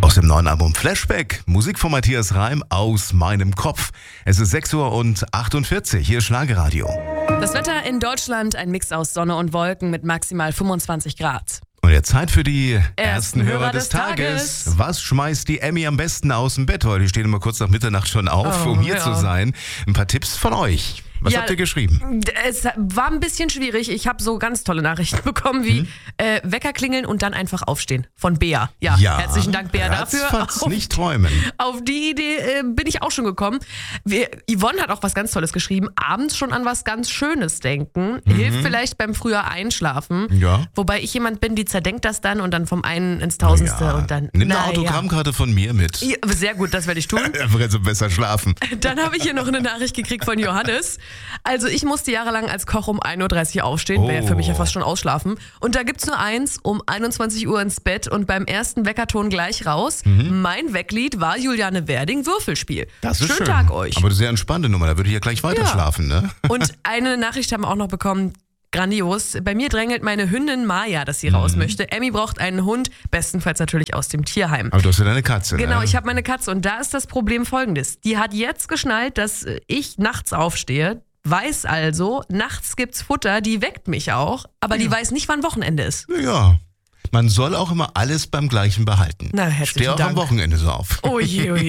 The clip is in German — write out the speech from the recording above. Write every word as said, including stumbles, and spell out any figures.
Aus dem neuen Album Flashback, Musik von Matthias Reim aus meinem Kopf. Es ist sechs Uhr achtundvierzig, hier ist Schlagerradio. Das Wetter in Deutschland, ein Mix aus Sonne und Wolken mit maximal fünfundzwanzig Grad. Und jetzt Zeit für die ersten, Ersten Hörer, Hörer des des Tages. Tages. Was schmeißt die Emmy am besten aus dem Bett heute? Die stehen immer kurz nach Mitternacht schon auf, Oh, um hier ja. zu sein. Ein paar Tipps von euch. Was Ja, habt ihr geschrieben? Es war ein bisschen schwierig. Ich habe so ganz tolle Nachrichten bekommen wie Hm? äh, Wecker klingeln und dann einfach aufstehen. Von Bea. Ja, Ja, herzlichen Dank, Bea, dafür. ratzfatz, Auf, nicht träumen. auf die Idee äh, bin ich auch schon gekommen. Wir, Yvonne hat auch was ganz Tolles geschrieben. Abends schon an was ganz Schönes denken. Hilft vielleicht beim früher Einschlafen. Mhm. Ja. Wobei ich jemand bin, die zerdenkt das dann und dann vom einen ins Tausendste Ja. und dann. Nimm eine na ja. Autogrammkarte von mir mit. Ja, sehr gut, das werde ich tun. Einfach jetzt besser schlafen. Dann habe ich hier noch eine Nachricht gekriegt von Johannes. Also ich musste jahrelang als Koch um ein Uhr dreißig aufstehen, wäre Oh. für mich ja fast schon ausschlafen. Und da gibt's nur eins, um einundzwanzig Uhr ins Bett und beim ersten Weckerton gleich raus. Mein Wecklied war Juliane Werding, Würfelspiel. Das ist Schönen schön. Tag euch. Aber eine sehr entspannte Nummer, da würde ich ja gleich weiter Ja. schlafen, ne? Und eine Nachricht haben wir auch noch bekommen. Grandios. Bei mir drängelt meine Hündin Maya, dass sie Mhm. raus möchte. Emmy braucht einen Hund, bestenfalls natürlich aus dem Tierheim. Aber du hast ja deine Katze, Genau, ne? ich habe meine Katze und da ist das Problem folgendes. Die hat jetzt geschnallt, dass äh, ich nachts aufstehe, weiß also, nachts gibt's Futter, die weckt mich auch, aber die weiß nicht, wann Wochenende ist. Ja. Man soll auch immer alles beim Gleichen behalten. Na, herzlichen Steh auch am Dank. Wochenende so auf. Oh je, oh je.